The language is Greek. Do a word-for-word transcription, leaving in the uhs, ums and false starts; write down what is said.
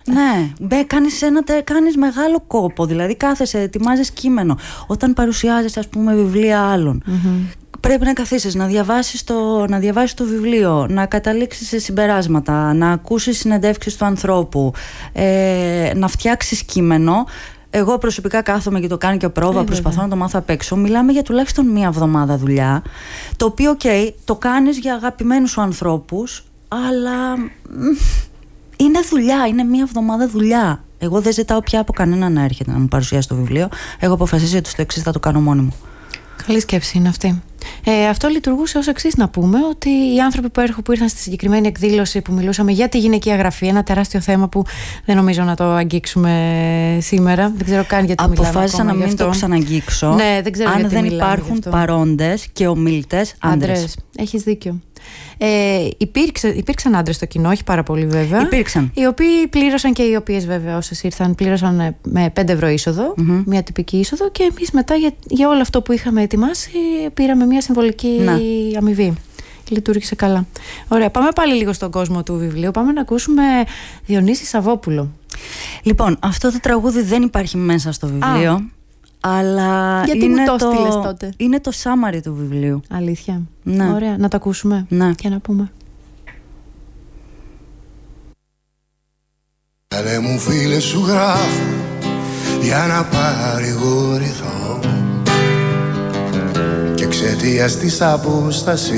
Ναι, μπε, κάνεις, ένα, κάνεις μεγάλο κόπο. Δηλαδή κάθεσαι, ετοιμάζεις κείμενο. Όταν παρουσιάζεις, ας πούμε, βιβλία άλλων, mm-hmm. πρέπει να καθίσεις, να διαβάσεις, το, να διαβάσεις το βιβλίο, να καταλήξεις σε συμπεράσματα, να ακούσεις συνεντεύξεις του ανθρώπου, ε, να φτιάξεις κείμενο. Εγώ προσωπικά κάθομαι και το κάνω και πρόβα, ε, προσπαθώ βέβαια. να το μάθω απ' έξω. Μιλάμε για τουλάχιστον μία εβδομάδα δουλειά. Το οποίο, οκ, okay, το κάνεις για αγαπημένους σου ανθρώπους, αλλά είναι δουλειά, είναι μία εβδομάδα δουλειά. Εγώ δεν ζητάω πια από κανέναν να έρχεται να μου παρουσιάσει το βιβλίο. Εγώ αποφασίζω ότι στο εξής θα το κάνω μόνη μου. Καλή σκέψη είναι αυτή. Ε, αυτό λειτουργούσε ως εξής, να πούμε ότι οι άνθρωποι που, έρχο, που ήρθαν στη συγκεκριμένη εκδήλωση που μιλούσαμε για τη γυναικεία γραφή, ένα τεράστιο θέμα που δεν νομίζω να το αγγίξουμε σήμερα. Δεν ξέρω καν γιατί μιλάμε. Αποφάσισα να μην το ξαναγγίξω. Ναι, δεν ξέρω αν γιατί δεν υπάρχουν παρόντες και ομιλητές άντρες. Έχεις δίκιο. Ε, υπήρξε, υπήρξαν άντρες στο κοινό, όχι πάρα πολύ βέβαια. Υπήρξαν. Οι οποίοι πλήρωσαν και οι οποίες βέβαια όσες ήρθαν πλήρωσαν με πέντε ευρώ είσοδο, mm-hmm. μια τυπική είσοδο, και εμείς μετά για, για όλο αυτό που είχαμε ετοιμάσει πήραμε μια συμβολική να. αμοιβή. Λειτουργήσε καλά. Ωραία, πάμε πάλι λίγο στον κόσμο του βιβλίου. Πάμε να ακούσουμε Διονύση Σαββόπουλο. Λοιπόν, αυτό το τραγούδι δεν υπάρχει μέσα στο βιβλίο. Α. Αλλά γιατί είναι μου το το, στείλες τότε? Είναι το summary του βιβλίου. Αλήθεια? Ναι. Ωραία, να το ακούσουμε ναι. και να πούμε. Καλέ μου φίλε, σου γράφω για να παρηγορηθώ, και εξαιτίας της απόστασης